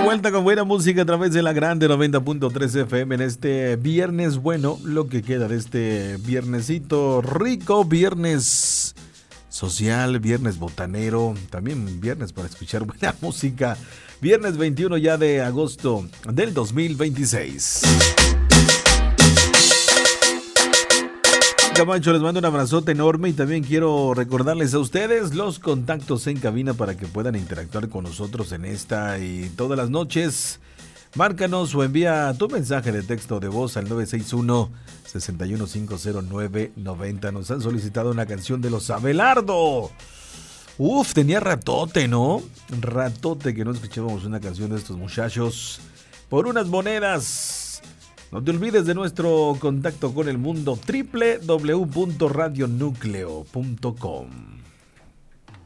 vuelta con buena música a través de la grande 90.3 FM en este viernes bueno, lo que queda de este viernesito rico, viernes social, viernes botanero, también viernes para escuchar buena música, viernes 21 ya de agosto del 2026. Camacho, les mando un abrazote enorme y también quiero recordarles a ustedes los contactos en cabina para que puedan interactuar con nosotros en esta y todas las noches. Márcanos o envía tu mensaje de texto de voz al 961-6150990. Nos han solicitado una canción de los Abelardo. Uf, tenía ratote, ¿no? Ratote que no escuchábamos una canción de estos muchachos. Por unas monedas. No te olvides de nuestro contacto con el mundo, www.radionucleo.com.